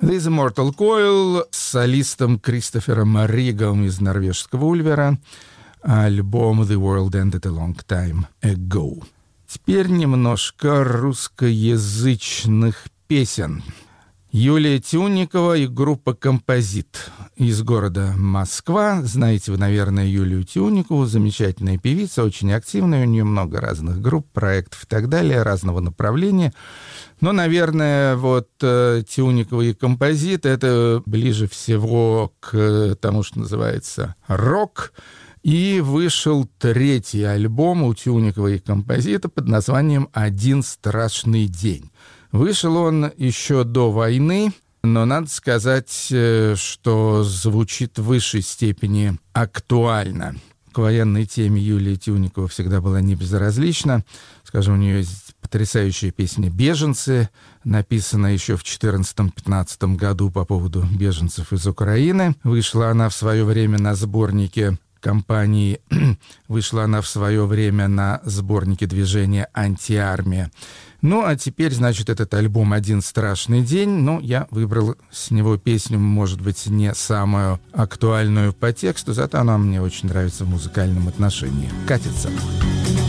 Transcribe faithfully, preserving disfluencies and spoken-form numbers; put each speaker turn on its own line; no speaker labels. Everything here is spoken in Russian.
This Immortal Coil с солистом Кристофером Ригом из норвежского Ульвера. Альбом The World Ended a Long Time Ago. Теперь немножко русскоязычных песен. Юлия Тюнникова и группа «Композит» из города Москва. Знаете вы, наверное, Юлию Тюнникову, замечательная певица, очень активная, у нее много разных групп, проектов и так далее, разного направления. Но, наверное, вот э, Тюнникова и «Композит» — это ближе всего к тому, что называется рок. И вышел третий альбом у Тюнникова и «Композита» под названием «Один страшный день». Вышел он еще до войны, но надо сказать, что звучит в высшей степени актуально. К военной теме Юлия Тюнникова всегда была не безразлична. Скажем, у нее есть потрясающая песня «Беженцы», написанная еще в четырнадцатом-пятнадцатом году по поводу беженцев из Украины. Вышла она в свое время на сборнике компании, вышла она в свое время на сборнике движения «Антиармия». Ну, а теперь, значит, этот альбом «Один страшный день». Ну, я выбрал с него песню, может быть, не самую актуальную по тексту, зато она мне очень нравится в музыкальном отношении. «Катится».